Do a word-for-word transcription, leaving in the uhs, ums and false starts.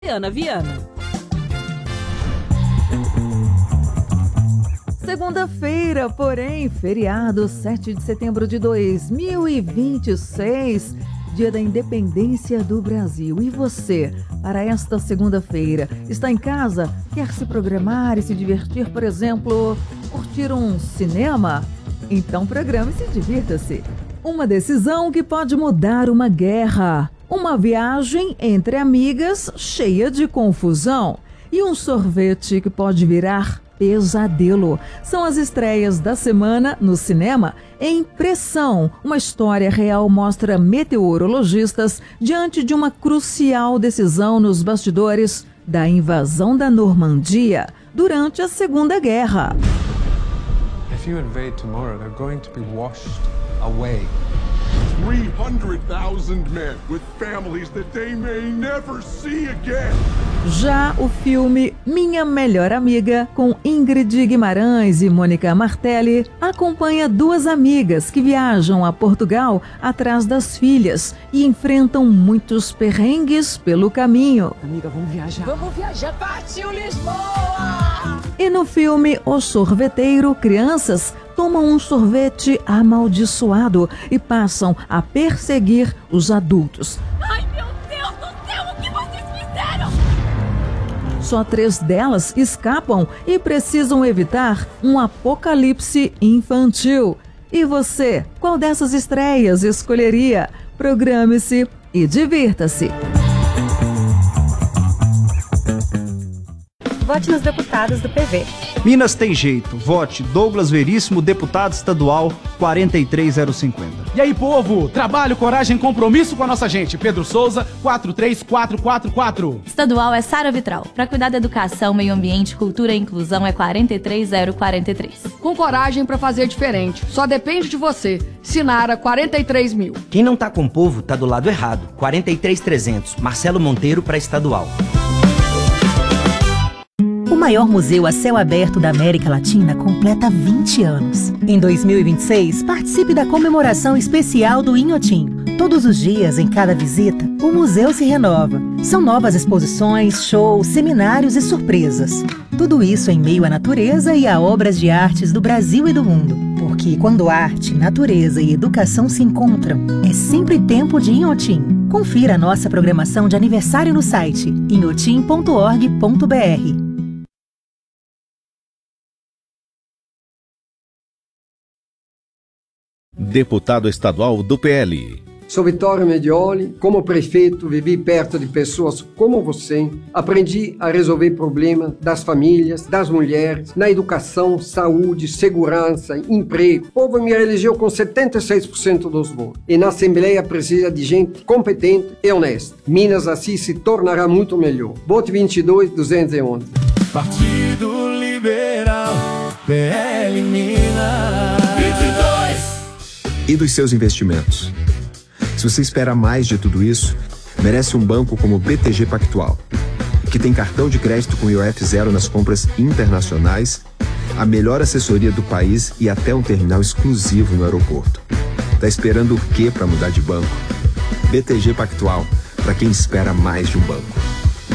Ana Viana. Segunda-feira, porém, feriado, sete de setembro de dois mil e vinte e seis, dia da independência do Brasil. E você, para esta segunda-feira, está em casa? Quer se programar e se divertir, por exemplo, curtir um cinema? Então programe-se e divirta-se. Uma decisão que pode mudar uma guerra. Uma viagem entre amigas cheia de confusão. E um sorvete que pode virar pesadelo. São as estreias da semana no cinema em Pressão. Uma história real mostra meteorologistas diante de uma crucial decisão nos bastidores da invasão da Normandia durante a Segunda Guerra. If you invade tomorrow, they're going to be washed away. three hundred thousand men with families that they may never see again. Já o filme Minha Melhor Amiga, com Ingrid Guimarães e Mônica Martelli, acompanha duas amigas que viajam a Portugal atrás das filhas e enfrentam muitos perrengues pelo caminho. Amiga, vamos viajar. Vamos viajar, partiu Lisboa! E no filme O Sorveteiro, crianças tomam um sorvete amaldiçoado e passam a perseguir os adultos. Ai, meu Deus do céu, o que vocês fizeram? Só três delas escapam e precisam evitar um apocalipse infantil. E você, qual dessas estreias escolheria? Programe-se e divirta-se. Vote nos deputados do P V. Minas tem jeito. Vote Douglas Veríssimo, deputado estadual quatro três zero cinco zero. E aí, povo? Trabalho, coragem, compromisso com a nossa gente. Pedro Souza, quatro três quatro quatro quatro. Estadual é Sara Vitral. Para cuidar da educação, meio ambiente, cultura e inclusão é quatro três zero quatro três. Com coragem para fazer diferente. Só depende de você. Sinara, quarenta e três mil. Quem não tá com o povo tá do lado errado. quarenta e três mil e trezentos. Marcelo Monteiro para estadual. O maior museu a céu aberto da América Latina completa vinte anos. Em dois mil e vinte e seis, participe da comemoração especial do Inhotim. Todos os dias, em cada visita, o museu se renova. São novas exposições, shows, seminários e surpresas. Tudo isso em meio à natureza e a obras de artes do Brasil e do mundo. Porque quando arte, natureza e educação se encontram, é sempre tempo de Inhotim. Confira a nossa programação de aniversário no site inhotim ponto org ponto br. Deputado estadual do P L. Sou Vittorio Medioli. Como prefeito, vivi perto de pessoas como você. Aprendi a resolver problemas das famílias, das mulheres, na educação, saúde, segurança, emprego. O povo me elegeu com setenta e seis por cento dos votos. E na Assembleia precisa de gente competente e honesta. Minas assim se tornará muito melhor. Vote vinte e dois, duzentos e onze. Partido Liberal, P L Minas. vinte e dois. E dos seus investimentos? Se você espera mais de tudo isso, merece um banco como o B T G Pactual, que tem cartão de crédito com I O F zero nas compras internacionais, a melhor assessoria do país e até um terminal exclusivo no aeroporto. Tá esperando o quê para mudar de banco? B T G Pactual, para quem espera mais de um banco.